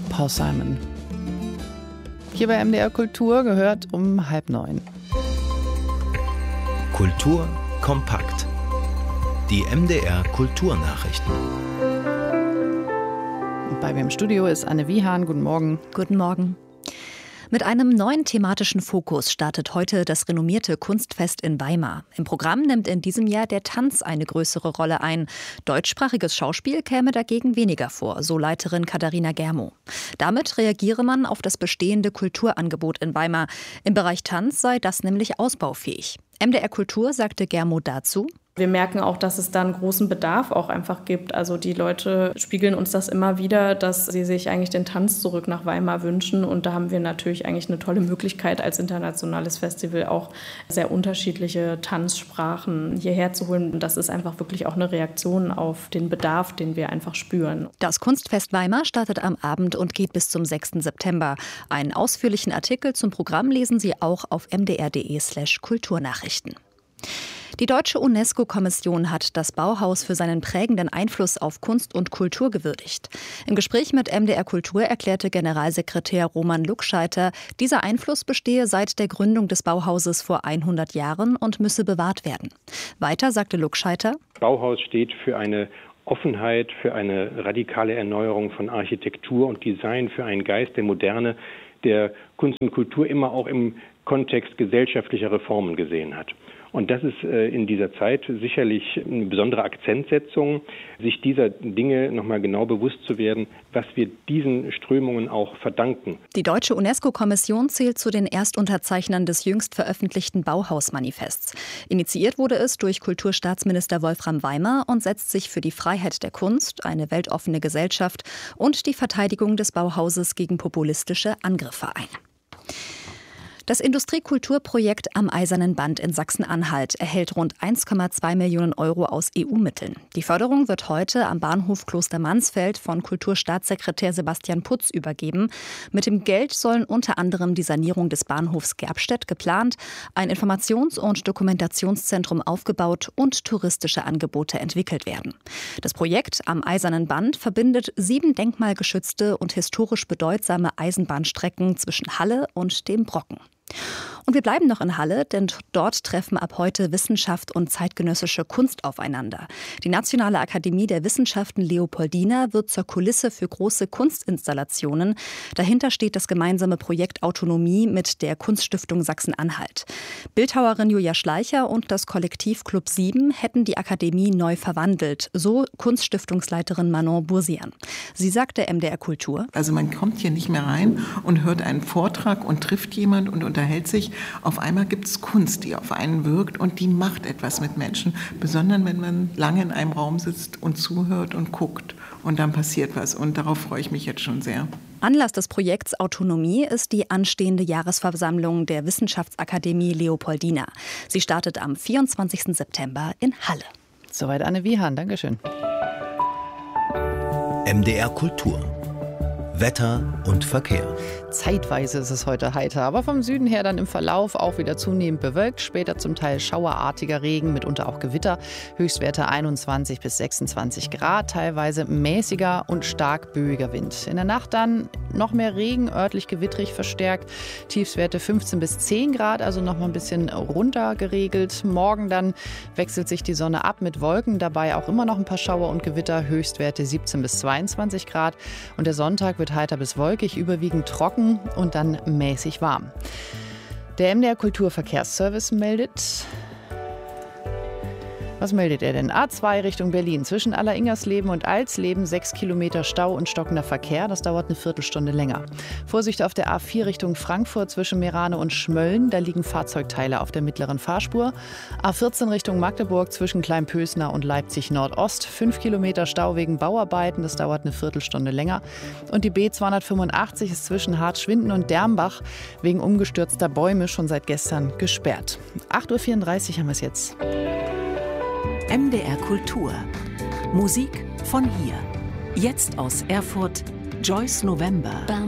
Paul Simon. Hier bei MDR Kultur gehört um 8:30. Kultur kompakt. Die MDR Kulturnachrichten. Und bei mir im Studio ist Anne Wiehan. Guten Morgen. Guten Morgen. Mit einem neuen thematischen Fokus startet heute das renommierte Kunstfest in Weimar. Im Programm nimmt in diesem Jahr der Tanz eine größere Rolle ein. Deutschsprachiges Schauspiel käme dagegen weniger vor, so Leiterin Katharina Germo. Damit reagiere man auf das bestehende Kulturangebot in Weimar. Im Bereich Tanz sei das nämlich ausbaufähig. MDR Kultur sagte Germo dazu: Wir merken auch, dass es da einen großen Bedarf auch einfach gibt. Also die Leute spiegeln uns das immer wieder, dass sie sich eigentlich den Tanz zurück nach Weimar wünschen. Und da haben wir natürlich eigentlich eine tolle Möglichkeit als internationales Festival auch sehr unterschiedliche Tanzsprachen hierher zu holen. Und das ist einfach wirklich auch eine Reaktion auf den Bedarf, den wir einfach spüren. Das Kunstfest Weimar startet am Abend und geht bis zum 6. September. Einen ausführlichen Artikel zum Programm lesen Sie auch auf mdr.de/Kulturnachrichten. Die Deutsche UNESCO-Kommission hat das Bauhaus für seinen prägenden Einfluss auf Kunst und Kultur gewürdigt. Im Gespräch mit MDR Kultur erklärte Generalsekretär Roman Luckscheiter, dieser Einfluss bestehe seit der Gründung des Bauhauses vor 100 Jahren und müsse bewahrt werden. Weiter sagte Luckscheiter: Bauhaus steht für eine Offenheit, für eine radikale Erneuerung von Architektur und Design, für einen Geist der Moderne, der Kunst und Kultur immer auch im Kontext gesellschaftlicher Reformen gesehen hat. Und das ist in dieser Zeit sicherlich eine besondere Akzentsetzung, sich dieser Dinge nochmal genau bewusst zu werden, was wir diesen Strömungen auch verdanken. Die Deutsche UNESCO-Kommission zählt zu den Erstunterzeichnern des jüngst veröffentlichten Bauhaus-Manifests. Initiiert wurde es durch Kulturstaatsminister Wolfram Weimar und setzt sich für die Freiheit der Kunst, eine weltoffene Gesellschaft und die Verteidigung des Bauhauses gegen populistische Angriffe ein. Das Industriekulturprojekt am Eisernen Band in Sachsen-Anhalt erhält rund 1,2 Millionen Euro aus EU-Mitteln. Die Förderung wird heute am Bahnhof Klostermansfeld von Kulturstaatssekretär Sebastian Putz übergeben. Mit dem Geld sollen unter anderem die Sanierung des Bahnhofs Gerbstedt geplant, ein Informations- und Dokumentationszentrum aufgebaut und touristische Angebote entwickelt werden. Das Projekt am Eisernen Band verbindet 7 denkmalgeschützte und historisch bedeutsame Eisenbahnstrecken zwischen Halle und dem Brocken. Und wir bleiben noch in Halle, denn dort treffen ab heute Wissenschaft und zeitgenössische Kunst aufeinander. Die Nationale Akademie der Wissenschaften Leopoldina wird zur Kulisse für große Kunstinstallationen. Dahinter steht das gemeinsame Projekt Autonomie mit der Kunststiftung Sachsen-Anhalt. Bildhauerin Julia Schleicher und das Kollektiv Club 7 hätten die Akademie neu verwandelt, so Kunststiftungsleiterin Manon Bursian. Sie sagte MDR Kultur: Also man kommt hier nicht mehr rein und hört einen Vortrag und trifft jemand und unterhält sich. Auf einmal gibt es Kunst, die auf einen wirkt und die macht etwas mit Menschen. Besonders wenn man lange in einem Raum sitzt und zuhört und guckt und dann passiert was. Und darauf freue ich mich jetzt schon sehr. Anlass des Projekts Autonomie ist die anstehende Jahresversammlung der Wissenschaftsakademie Leopoldina. Sie startet am 24. September in Halle. Soweit Anne Wiehan. Dankeschön. MDR Kultur. Wetter und Verkehr. Zeitweise ist es heute heiter, aber vom Süden her dann im Verlauf auch wieder zunehmend bewölkt. Später zum Teil schauerartiger Regen, mitunter auch Gewitter. Höchstwerte 21 bis 26 Grad, teilweise mäßiger und stark böiger Wind. In der Nacht dann noch mehr Regen, örtlich gewittrig verstärkt. Tiefstwerte 15 bis 10 Grad, also noch mal ein bisschen runter geregelt. Morgen dann wechselt sich die Sonne ab mit Wolken, dabei auch immer noch ein paar Schauer und Gewitter. Höchstwerte 17 bis 22 Grad. Und der Sonntag wird heiter bis wolkig, überwiegend trocken und dann mäßig warm. Der MDR Kulturverkehrsservice meldet... Was meldet er denn? A2 Richtung Berlin. Zwischen Alleringersleben und Alsleben 6 Kilometer Stau und stockender Verkehr. Das dauert eine Viertelstunde länger. Vorsicht auf der A4 Richtung Frankfurt zwischen Meerane und Schmölln. Da liegen Fahrzeugteile auf der mittleren Fahrspur. A14 Richtung Magdeburg zwischen Kleinpösner und Leipzig Nordost. 5 Kilometer Stau wegen Bauarbeiten. Das dauert eine Viertelstunde länger. Und die B285 ist zwischen Hartschwinden und Dermbach wegen umgestürzter Bäume schon seit gestern gesperrt. 8:34 Uhr haben wir es jetzt. MDR Kultur. Musik von hier. Jetzt aus Erfurt, Joyce November.